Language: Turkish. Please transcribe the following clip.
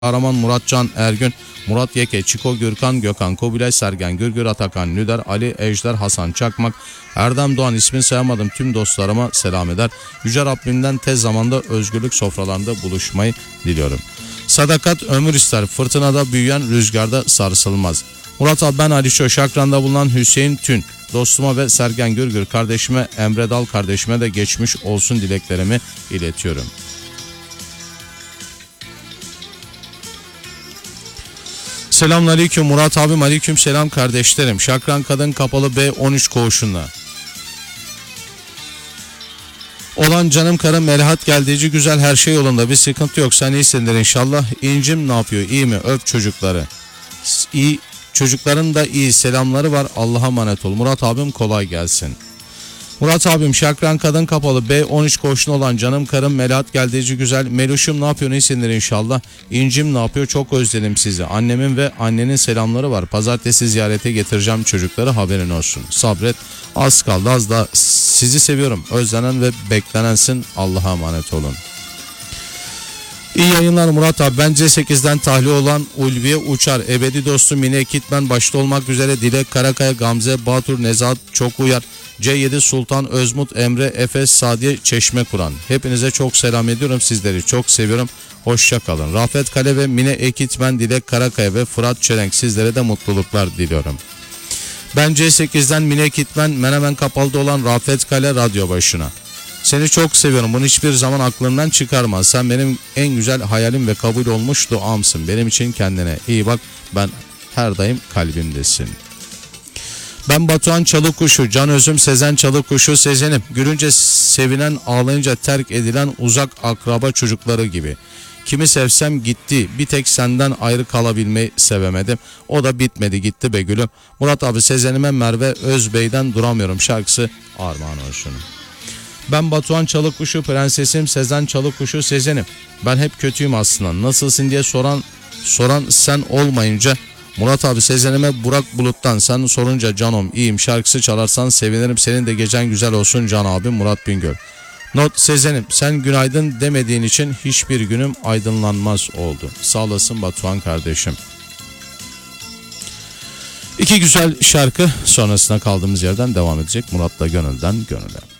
Kahraman, Muratcan Ergün, Murat Yeke, Çiko, Gürkan, Gökhan, Kubilay, Sergen, Gürgür, Atakan, Nüder, Ali, Ejder, Hasan Çakmak, Erdem Doğan, ismini sayamadım tüm dostlarıma selam eder. Yüce Rabbimden tez zamanda özgürlük sofralarında buluşmayı diliyorum. Sadakat ömür ister, fırtınada büyüyen rüzgarda sarsılmaz. Murat abi, ben Alişo, Şakran'da bulunan Hüseyin Tün, dostuma ve Sergen Gürgür kardeşime, Emre Dal kardeşime de geçmiş olsun dileklerimi iletiyorum. Selamünaleyküm Murat abim, aleyküm selam kardeşlerim. Şakran Kadın Kapalı B13 koğuşunda olan canım karım Melahat geldiğici güzel, her şey yolunda, bir sıkıntı yok, sen iyisindir inşallah. İncim ne yapıyor, iyi mi, öp çocukları. İyi, çocukların da iyi, selamları var, Allah'a emanet ol. Murat abim kolay gelsin. Murat abim, Şakran Kadın Kapalı B13 koğuşunda olan canım karım Melahat geldiğici güzel. Meluşum ne yapıyor, iyisindir inşallah. İncim ne yapıyor, çok özledim sizi. Annemin ve annenin selamları var. Pazartesi ziyarete getireceğim çocukları, haberin olsun. Sabret, az kaldı, az da sizi seviyorum. Özlenen ve beklenensin, Allah'a emanet olun. İyi yayınlar Murat abi. Ben C8'den tahliye olan Ulviye Uçar, ebedi dostum Mine Ekitmen başta olmak üzere Dilek Karakaya, Gamze Batur, Nezahat Çok Uyar, C7 Sultan Özmut, Emre, Efes, Sadiye, Çeşme Kur'an. Hepinize çok selam ediyorum. Sizleri çok seviyorum. Hoşça kalın. Rafet Kale ve Mine Ekitmen, Dilek Karakaya ve Fırat Çelenk, sizlere de mutluluklar diliyorum. Ben C8'den Mine Ekitmen, Menemen Kapalı'da olan Rafet Kale, radyo başına. Seni çok seviyorum. Bunu hiçbir zaman aklımdan çıkarma. Sen benim en güzel hayalim ve kabul olmuş duamsın. Benim için kendine iyi bak. Ben her daim kalbimdesin. Ben Batuhan Çalıkuşu, Can Özüm Sezen Çalıkuşu, Sezen'im. Gülünce sevinen, ağlayınca terk edilen uzak akraba çocukları gibi. Kimi sevsem gitti, bir tek senden ayrı kalabilmeyi sevemedim. O da bitmedi gitti be gülüm. Murat abi, Sezen'ime Merve Özbey'den duramıyorum şarkısı armağan olsun. Ben Batuhan Çalıkuşu, prensesim Sezen Çalıkuşu, Sezen'im. Ben hep kötüyüm aslında. Nasılsın diye soran sen olmayınca, Murat abi, Sezen'ime Burak Bulut'tan sen sorunca canom iyiyim şarkısı çalarsan sevinirim. Senin de gecen güzel olsun can abim Murat Bingöl. Not: Sezen'im, sen günaydın demediğin için hiçbir günüm aydınlanmaz oldu. Sağ olasın Batuhan kardeşim. İki güzel şarkı sonrasında kaldığımız yerden devam edecek. Murat'la Gönül'den Gönül'e.